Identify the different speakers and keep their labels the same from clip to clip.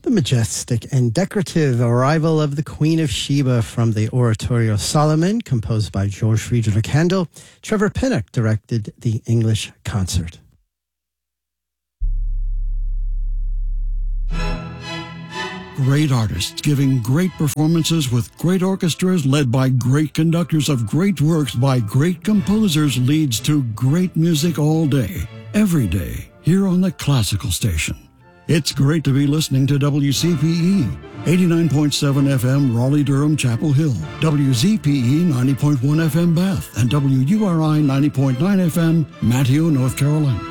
Speaker 1: The majestic and decorative arrival of the Queen of Sheba from the Oratorio Solomon, composed by George Friedrich Handel. Trevor Pinnock directed the English concert.
Speaker 2: Great artists giving great performances with great orchestras led by great conductors of great works by great composers leads to great music all day, every day, here on the Classical Station. It's great to be listening to WCPE, 89.7 FM Raleigh-Durham Chapel Hill, WZPE 90.1 FM Bath, and WURI 90.9 FM Manteo, North Carolina.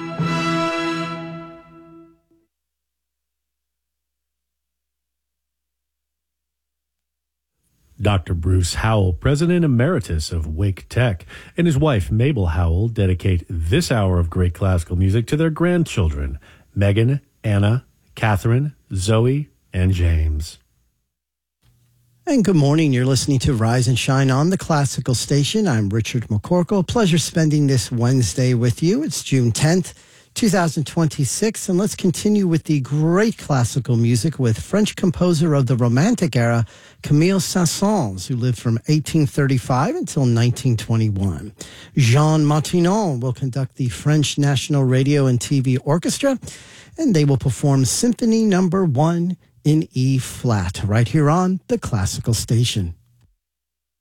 Speaker 3: Dr. Bruce Howell, President Emeritus of Wake Tech, and his wife Mabel Howell dedicate this hour of great classical music to their grandchildren, Megan, Anna, Catherine, Zoe, and James.
Speaker 1: And good morning. You're listening to Rise and Shine on the Classical Station. I'm Richard McCorkle. Pleasure spending this Wednesday with you. It's June 10th, 2026, and let's continue with the great classical music with French composer of the Romantic era, Camille Saint-Saëns, who lived from 1835 until 1921. Jean Maintenon will conduct the French National Radio and TV Orchestra, and they will perform Symphony No. 1 in E-flat right here on the Classical Station.